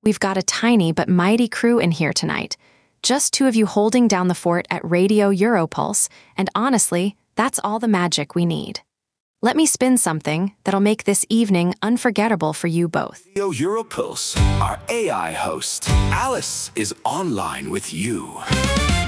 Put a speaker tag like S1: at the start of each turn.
S1: We've got a tiny but mighty crew in here tonight. Just two of you holding down the fort at Radio Europulse, and honestly, that's all the magic we need. Let me spin something that'll make this evening unforgettable for you both.
S2: Radio Europulse, our AI host, Alice, is online with you.